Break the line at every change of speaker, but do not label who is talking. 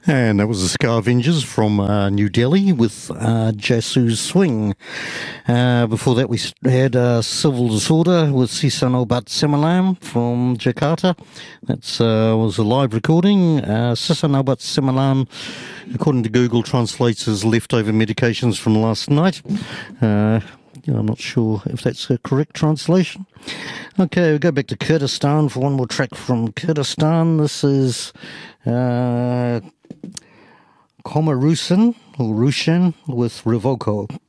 And that was the Scavengers from New Delhi with Jasu Swing. Before that, we had Civil Disorder with Sisano Bat Semalam from Jakarta. That was a live recording. Sisano Bat Semalam, according to Google, translates as leftover medications from last night. I'm not sure if that's a correct translation. Okay, we'll go back to Kurdistan for one more track from Kurdistan. This is Komarusin or Rushan with Revoko.